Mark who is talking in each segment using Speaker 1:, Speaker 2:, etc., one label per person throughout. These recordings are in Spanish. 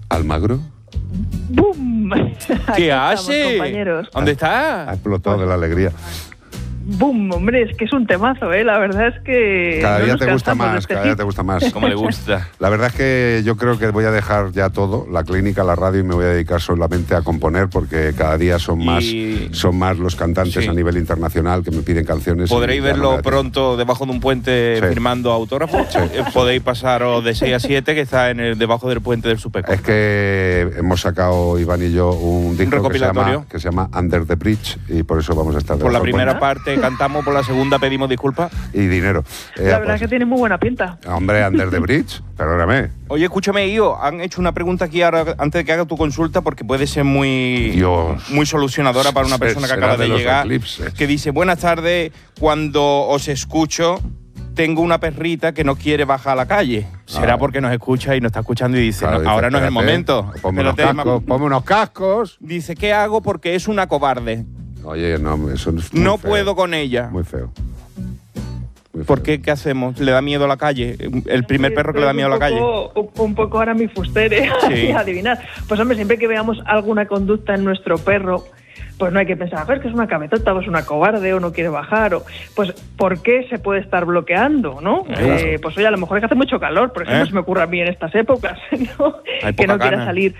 Speaker 1: ¿Almagro?
Speaker 2: ¡Bum!
Speaker 3: ¿Qué
Speaker 2: Estamos,
Speaker 3: hace?
Speaker 2: compañeros.
Speaker 3: ¿Dónde está?
Speaker 1: Ha explotado de la alegría.
Speaker 2: ¡Bum! Hombre, es que es un temazo, ¿eh? La verdad es que...
Speaker 1: Cada
Speaker 2: no
Speaker 1: día
Speaker 2: nos
Speaker 1: te gusta
Speaker 2: cansamos de
Speaker 1: más,
Speaker 2: este
Speaker 1: cada día
Speaker 2: hit.
Speaker 1: te gusta más.
Speaker 3: ¿Cómo le gusta?
Speaker 1: La verdad es que yo creo que voy a dejar ya todo, la clínica, la radio, y me voy a dedicar solamente a componer, porque cada día son más los cantantes a nivel internacional que me piden canciones.
Speaker 3: Podréis verlo pronto debajo de un puente firmando autógrafos. Podéis pasaros de 6 a 7, que está debajo del puente del Supeco.
Speaker 1: Es que hemos sacado, Iván y yo, un disco
Speaker 3: recopilatorio
Speaker 1: que se llama Under the Bridge, y por eso vamos a estar...
Speaker 3: Por la primera parte cantamos, por la segunda pedimos disculpas.
Speaker 1: Y dinero.
Speaker 2: La verdad es que tiene muy buena pinta.
Speaker 1: Hombre, Under the Bridge, perdóname.
Speaker 3: Oye, escúchame, Io, han hecho una pregunta aquí ahora, antes de que haga tu consulta, porque puede ser muy solucionadora para una persona que acaba de llegar, que dice: buenas tardes, cuando os escucho, tengo una perrita que no quiere bajar a la calle. Será porque nos escucha y nos está escuchando y dice,
Speaker 1: claro,
Speaker 3: ahora no es el momento.
Speaker 1: Ponme unos cascos.
Speaker 3: Dice, ¿qué hago? Porque es una cobarde.
Speaker 1: Oye, no, eso es muy
Speaker 3: no
Speaker 1: feo.
Speaker 3: puedo con ella.
Speaker 1: Muy feo.
Speaker 3: ¿Por qué? ¿Qué hacemos? ¿Le da miedo a la calle? El primer perro que le da miedo a la calle.
Speaker 2: Un poco ahora mi fustere, adivinar. Pues hombre, siempre que veamos alguna conducta en nuestro perro, pues no hay que pensar, a ver, que es una cabezota, o es una cobarde, o no quiere bajar, o pues ¿por qué se puede estar bloqueando, no? Pues oye, a lo mejor es que hace mucho calor, por ejemplo, se me ocurre a mí en estas épocas, ¿no? Que no quiera salir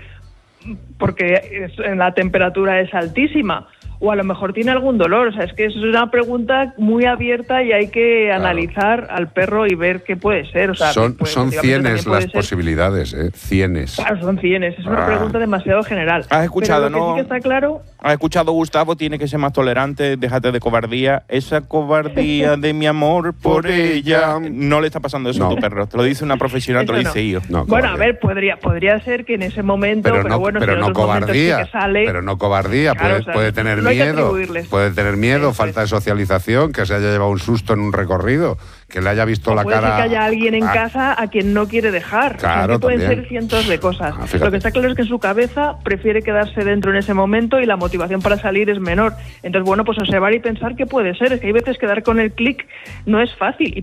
Speaker 2: porque la temperatura es altísima. O a lo mejor tiene algún dolor. O sea, es que es una pregunta muy abierta y hay que analizar al perro y ver qué puede ser. O sea,
Speaker 1: son cienes las posibilidades, ¿eh? Cienes.
Speaker 2: Claro, son cienes. Es una pregunta demasiado general.
Speaker 3: Has escuchado,
Speaker 2: pero lo que sí que está claro...
Speaker 3: Has escuchado, Gustavo, tiene que ser más tolerante, déjate de cobardía. Esa cobardía de mi amor por ella. No le está pasando eso a tu perro. Te lo dice una profesional, te lo dice yo.
Speaker 2: Bueno, a ver, podría ser que en ese momento...
Speaker 1: Pero no cobardía. Pero no cobardía. Puede tener miedo, puede tener miedo, falta de socialización, que se haya llevado un susto en un recorrido, que le haya visto la cara...
Speaker 2: Puede ser que haya alguien en casa a quien no quiere dejar.
Speaker 1: Claro,
Speaker 2: que pueden ser cientos de cosas. Lo que está claro es que en su cabeza prefiere quedarse dentro en ese momento y la motivación para salir es menor. Entonces, bueno, pues observar y pensar qué puede ser. Es que hay veces que dar con el clic no es fácil.